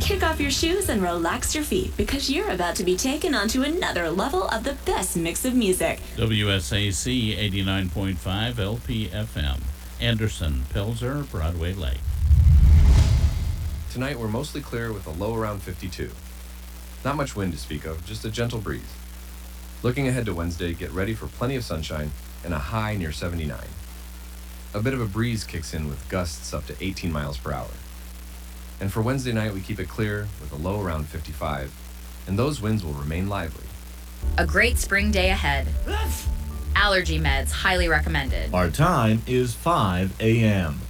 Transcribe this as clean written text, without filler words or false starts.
Kick off your shoes and relax your feet because you're about to be taken onto another level of the best mix of music. WSAC 89.5 LPFM. Anderson, Pilser, Broadway Lake. Tonight we're mostly clear with a low around 52. Not much wind to speak of, just a gentle breeze. Looking ahead to Wednesday, get ready for plenty of sunshine and a high near 79. A bit of a breeze kicks in with gusts up to 18 miles per hour. And for Wednesday night, we keep it clear with a low around 55, and those winds will remain lively. A great spring day ahead. Allergy meds highly recommended. Our time is 5 a.m.